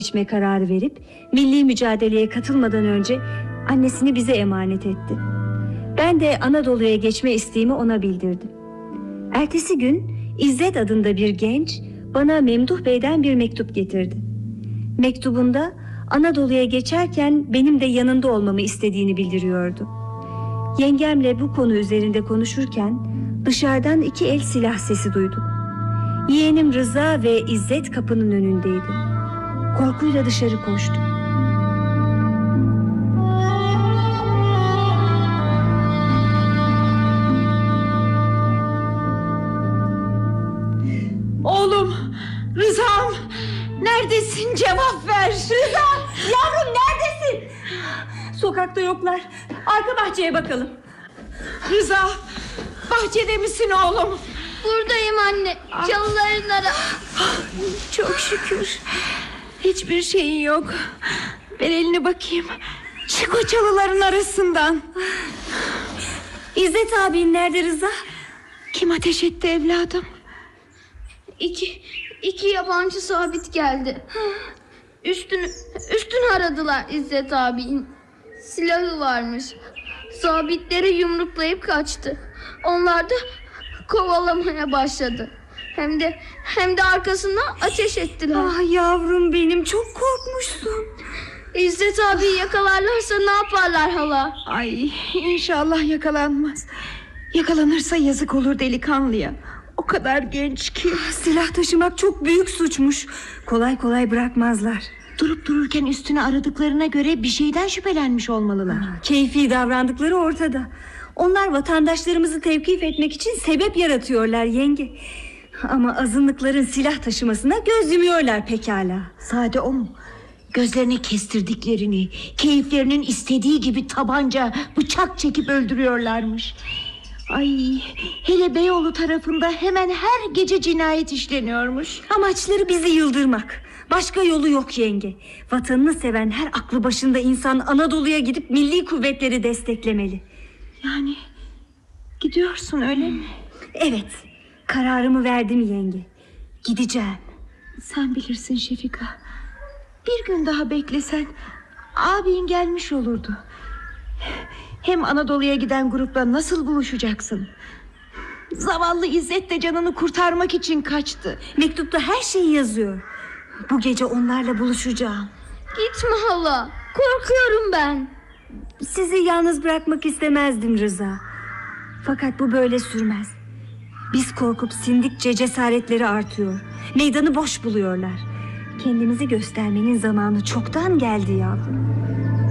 geçme kararı verip milli mücadeleye katılmadan önce annesini bize emanet etti. Ben de Anadolu'ya geçme isteğimi ona bildirdim. Ertesi gün İzzet adında bir genç bana Memduh Bey'den bir mektup getirdi. Mektubunda Anadolu'ya geçerken benim de yanında olmamı istediğini bildiriyordu. Yengemle bu konu üzerinde konuşurken dışarıdan 2 el silah sesi duyduk. Yeğenim Rıza ve İzzet kapının önündeydi. Korkuyla dışarı koştum. Oğlum, Rıza'm, neredesin? Cevap ver. Rıza, yavrum neredesin? Sokakta yoklar. Arka bahçeye bakalım. Rıza, bahçede misin oğlum? Buradayım anne. Çalıların ara. Çok şükür. Hiçbir şeyin yok. Ver elini bakayım. Çık o çalıların arasından. İzzet abin nerede Rıza? Kim ateş etti evladım? İki yabancı sabit geldi. Üstünü aradılar İzzet abinin. Silahı varmış. Sabitleri yumruklayıp kaçtı. Onlar da kovalamaya başladı. Hem de arkasından ateş ettiler. Ah yavrum benim, çok korkmuşsun. İzzet abi yakalarlarsa ne yaparlar hala? Ay, inşallah yakalanmaz. Yakalanırsa yazık olur delikanlıya. O kadar genç ki. Silah taşımak çok büyük suçmuş. Kolay kolay bırakmazlar. Durup dururken üstünü aradıklarına göre bir şeyden şüphelenmiş olmalılar. Keyfi davrandıkları ortada. Onlar vatandaşlarımızı tevkif etmek için sebep yaratıyorlar yenge. Ama azınlıkların silah taşımasına göz yumuyorlar pekala. Sade o mu? Gözlerine kestirdiklerini, keyiflerinin istediği gibi tabanca, bıçak çekip öldürüyorlarmış. Ay, hele Beyoğlu tarafında hemen her gece cinayet işleniyormuş. Amaçları bizi yıldırmak. Başka yolu yok yenge. Vatanını seven her aklı başında insan Anadolu'ya gidip milli kuvvetleri desteklemeli. Yani gidiyorsun öyle mi? Evet, kararımı verdim yenge. Gideceğim. Sen bilirsin Şefika. Bir gün daha beklesen abin gelmiş olurdu. Hem Anadolu'ya giden grupla nasıl buluşacaksın? Zavallı İzzet de canını kurtarmak için kaçtı. Mektupta her şeyi yazıyor. Bu gece onlarla buluşacağım. Gitme hala. Korkuyorum ben. Sizi yalnız bırakmak istemezdim Rıza. Fakat bu böyle sürmez. Biz korkup sindikçe cesaretleri artıyor. Meydanı boş buluyorlar. Kendimizi göstermenin zamanı çoktan geldi yavrum.